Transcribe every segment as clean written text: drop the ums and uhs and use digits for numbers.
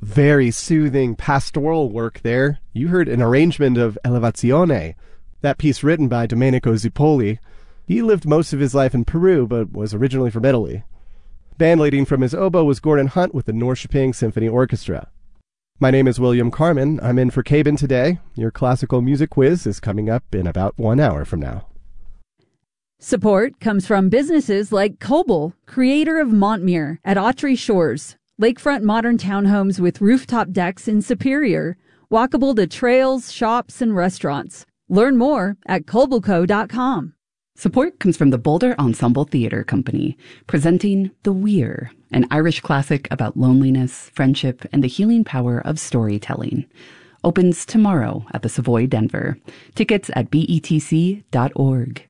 Very soothing pastoral work there. You heard an arrangement of Elevazione, that piece written by Domenico Zipoli. He lived most of his life in Peru, but was originally from Italy. Band leading from his oboe was Gordon Hunt with the Norrköping Symphony Orchestra. My name is William Carmen. I'm in for Cabin today. Your classical music quiz is coming up in about 1 hour from now. Support comes from businesses like Coble, creator of Montmere at Autry Shores, lakefront modern townhomes with rooftop decks in Superior, walkable to trails, shops, and restaurants. Learn more at cobleco.com. Support comes from the Boulder Ensemble Theatre Company, presenting The Weir, an Irish classic about loneliness, friendship, and the healing power of storytelling. Opens tomorrow at the Savoy Denver. Tickets at betc.org.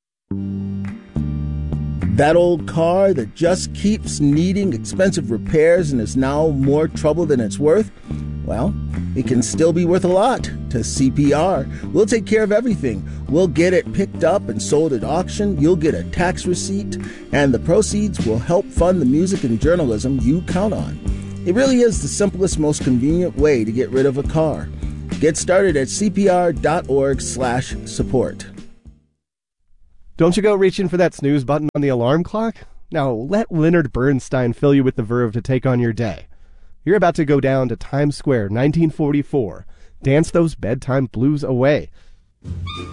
That old car that just keeps needing expensive repairs and is now more trouble than it's worth? Well, it can still be worth a lot to CPR. We'll take care of everything. We'll get it picked up and sold at auction. You'll get a tax receipt, and the proceeds will help fund the music and journalism you count on. It really is the simplest, most convenient way to get rid of a car. Get started at cpr.org/support. Don't you go reaching for that snooze button on the alarm clock? Now let Leonard Bernstein fill you with the verve to take on your day. You're about to go down to Times Square, 1944. Dance those bedtime blues away.